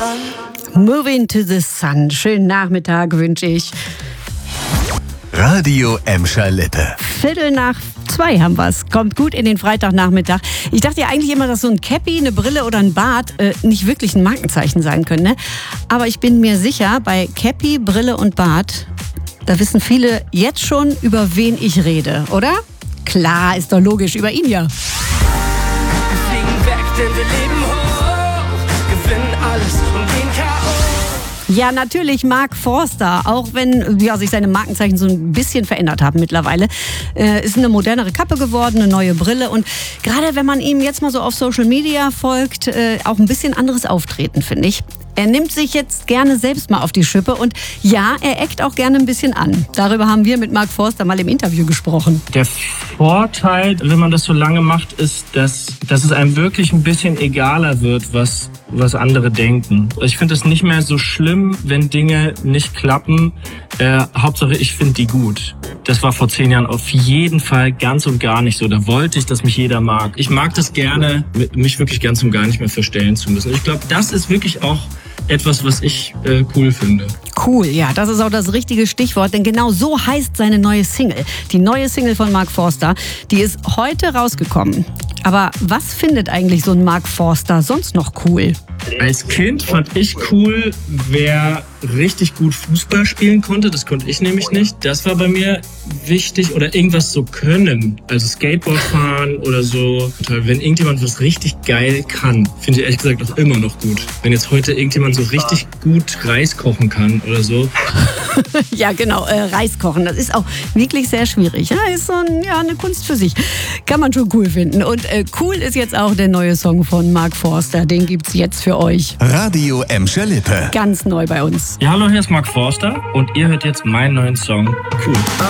Moving to the Sun. Schönen Nachmittag wünsche ich. Radio Emscher Lippe. 1:45 haben wir's. Kommt gut in den Freitagnachmittag. Ich dachte ja eigentlich immer, dass so ein Cappy, eine Brille oder ein Bart nicht wirklich ein Markenzeichen sein können. Ne? Aber ich bin mir sicher, bei Cappy, Brille und Bart, da wissen viele jetzt schon, über wen ich rede, oder? Klar, ist doch logisch, über ihn ja. Wir fliegen weg, denn wir leben hoch, gewinnen alles und gehen K.O. Ja, natürlich Mark Forster, auch wenn sich seine Markenzeichen so ein bisschen verändert haben mittlerweile. Ist eine modernere Kappe geworden, eine neue Brille und gerade wenn man ihm jetzt mal so auf Social Media folgt, auch ein bisschen anderes Auftreten, finde ich. Er nimmt sich jetzt gerne selbst mal auf die Schippe und ja, er eckt auch gerne ein bisschen an. Darüber haben wir mit Mark Forster mal im Interview gesprochen. Der Vorteil, wenn man das so lange macht, ist, dass es einem wirklich ein bisschen egaler wird, was andere denken. Ich finde es nicht mehr so schlimm, wenn Dinge nicht klappen. Hauptsache, ich finde die gut. Das war vor 10 Jahren auf jeden Fall ganz und gar nicht so. Da wollte ich, dass mich jeder mag. Ich mag das gerne, mich wirklich ganz und gar nicht mehr verstellen zu müssen. Ich glaube, das ist wirklich auch etwas, was ich cool finde. Cool, ja, das ist auch das richtige Stichwort, denn genau so heißt seine neue Single. Die neue Single von Mark Forster, die ist heute rausgekommen. Aber was findet eigentlich so ein Mark Forster sonst noch cool? Als Kind fand ich cool, wer richtig gut Fußball spielen konnte. Das konnte ich nämlich nicht. Das war bei mir wichtig. Oder irgendwas so können. Also Skateboard fahren oder so. Wenn irgendjemand was richtig geil kann, finde ich ehrlich gesagt auch immer noch gut. Wenn jetzt heute irgendjemand so richtig gut Reis kochen kann oder so. Ja, genau, Reis kochen. Das ist auch wirklich sehr schwierig. Ja, ist so eine Kunst für sich. Kann man schon cool finden. Und cool ist jetzt auch der neue Song von Mark Forster. Den gibt's jetzt für euch. Radio Emscher Lippe. Ganz neu bei uns. Ja, hallo, hier ist Mark Forster und ihr hört jetzt meinen neuen Song Cool.